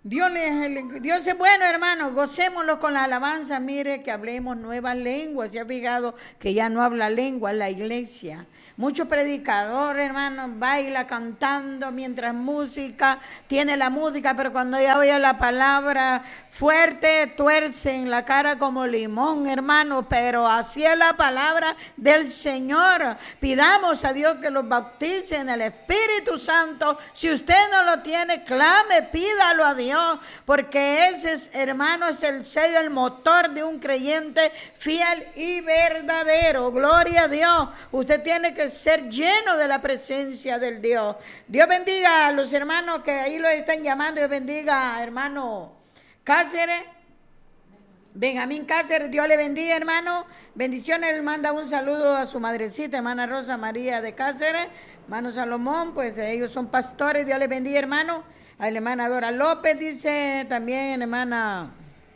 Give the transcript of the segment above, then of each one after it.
Dios es bueno, hermano. Gocémoslo con la alabanza. Mire que hablemos nuevas lenguas. ¿Se ha fijado que ya no habla lengua la iglesia? Muchos predicadores, hermanos, baila cantando mientras tiene la música, pero cuando ya oye la palabra fuerte, tuercen la cara como limón, hermano. Pero así es la palabra del Señor. Pidamos a Dios que los bautice en el Espíritu Santo. Si usted no lo tiene, clame, pídalo a Dios, porque ese, hermano, es el sello, el motor de un creyente fiel y verdadero. Gloria a Dios. Usted tiene que ser lleno de la presencia del Dios. Dios bendiga a los hermanos que ahí lo están llamando. Dios bendiga, hermano Cáceres, Benjamín Cáceres. Dios le bendiga, hermano. Bendiciones. Él manda un saludo a su madrecita, hermana Rosa María de Cáceres, hermano Salomón, pues ellos son pastores. Dios le bendiga, hermano. A la hermana Dora López, dice también a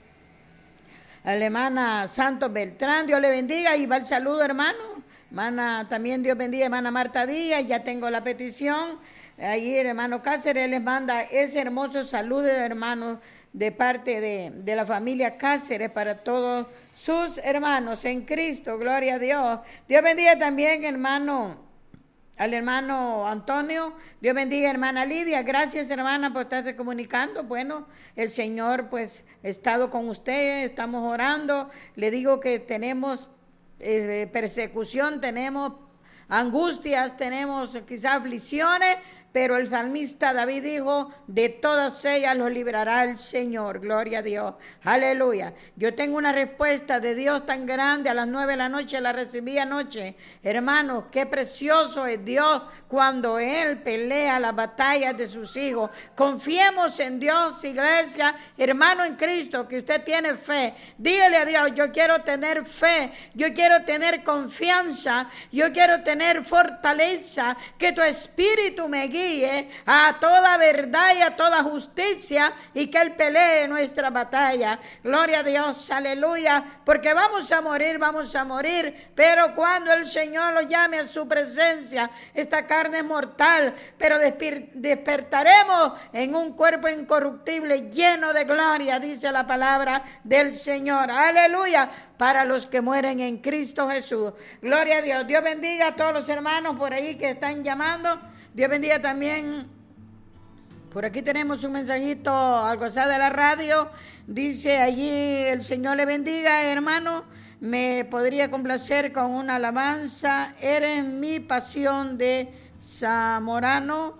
la hermana Santos Beltrán. Dios le bendiga. Y va el saludo, hermano. Hermana, también Dios bendiga, hermana Marta Díaz, ya tengo la petición. Allí el hermano Cáceres les manda ese hermoso saludo, hermano, de parte de la familia Cáceres para todos sus hermanos en Cristo. Gloria a Dios. Dios bendiga también, hermano, al hermano Antonio. Dios bendiga, hermana Lidia. Gracias, hermana, por estarse comunicando. Bueno, el Señor pues ha estado con usted, estamos orando. Le digo que tenemos persecución, tenemos angustias, tenemos quizás aflicciones, pero el salmista David dijo, de todas ellas los librará el Señor. Gloria a Dios. Aleluya. Yo tengo una respuesta de Dios tan grande. A las 9 de la noche la recibí anoche. Hermanos, qué precioso es Dios cuando Él pelea las batallas de sus hijos. Confiemos en Dios, iglesia, hermano en Cristo, que usted tiene fe. Dígale a Dios, yo quiero tener fe, yo quiero tener confianza, yo quiero tener fortaleza, que tu espíritu me guíe a toda verdad y a toda justicia, y que Él pelee nuestra batalla. Gloria a Dios, aleluya, porque vamos a morir, pero cuando el Señor lo llame a su presencia, esta carne es mortal, pero despertaremos en un cuerpo incorruptible lleno de gloria, dice la palabra del Señor. Aleluya. Para los que mueren en Cristo Jesús. Gloria a Dios. Dios bendiga a todos los hermanos por ahí que están llamando. Dios bendiga también. Por aquí tenemos un mensajito al WhatsApp de la radio. Dice allí, el Señor le bendiga, hermano. Me podría complacer con una alabanza. Eres mi pasión, de Zamorano.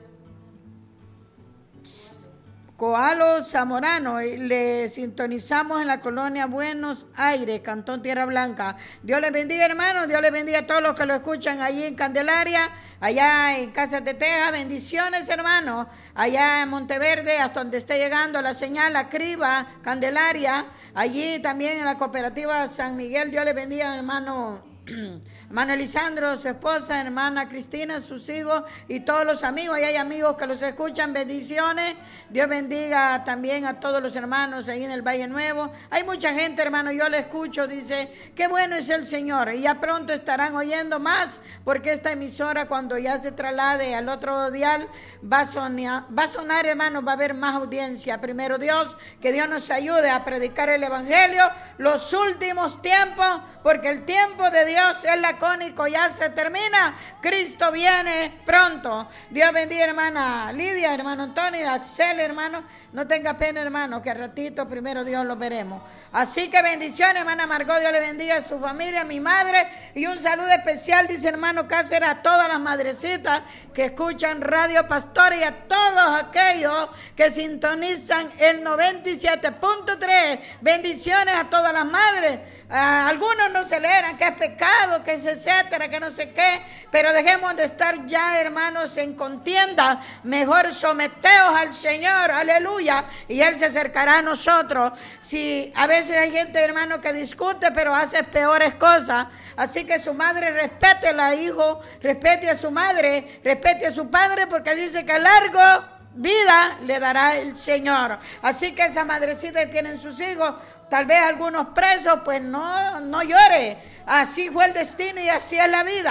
Coalo Zamorano. Le sintonizamos en la colonia Buenos Aires, Cantón Tierra Blanca. Dios les bendiga, hermanos. Dios les bendiga a todos los que lo escuchan allí en Candelaria, allá en Casas de Texas. Bendiciones, hermanos. Allá en Monteverde, hasta donde esté llegando la señal, la Criba, Candelaria. Allí también en la cooperativa San Miguel. Dios les bendiga, hermano. Hermano Elisandro, su esposa, hermana Cristina, sus hijos y todos los amigos. Ahí hay amigos que los escuchan. Bendiciones. Dios bendiga también a todos los hermanos ahí en el Valle Nuevo. Hay mucha gente, hermano, yo le escucho, dice, qué bueno es el Señor. Y ya pronto estarán oyendo más, porque esta emisora, cuando ya se traslade al otro dial, va a sonar, hermano, va a haber más audiencia. Primero Dios, que Dios nos ayude a predicar el Evangelio los últimos tiempos, porque el tiempo de Dios es lacónico, ya se termina. Cristo viene pronto. Dios bendiga, hermana Lidia, hermano Antonio, Axel, hermano. No tenga pena, hermano, que al ratito primero Dios lo veremos. Así que bendiciones, hermana Margot. Dios le bendiga a su familia, a mi madre. Y un saludo especial, dice hermano Cáceres, a todas las madrecitas que escuchan Radio Pastor y a todos aquellos que sintonizan el 97.3. Bendiciones a todas las madres. Algunos no celebran que es pecado, que es etcétera, que no sé qué, pero dejemos de estar ya, hermanos, en contienda. Mejor someteos al Señor, aleluya, y Él se acercará a nosotros. Si a veces hay gente, hermano, que discute, pero hace peores cosas. Así que su madre, respétela, hijo, respete a su madre, respete a su padre, porque dice que largo vida le dará el Señor. Así que esa madrecita que tienen sus hijos, tal vez algunos presos, pues no llore. Así fue el destino y así es la vida.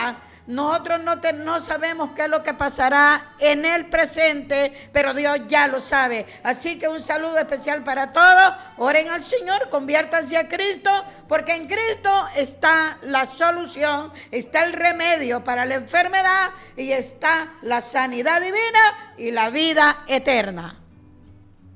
Nosotros no sabemos qué es lo que pasará en el presente, pero Dios ya lo sabe. Así que un saludo especial para todos. Oren al Señor, conviértanse a Cristo, porque en Cristo está la solución, está el remedio para la enfermedad y está la sanidad divina y la vida eterna.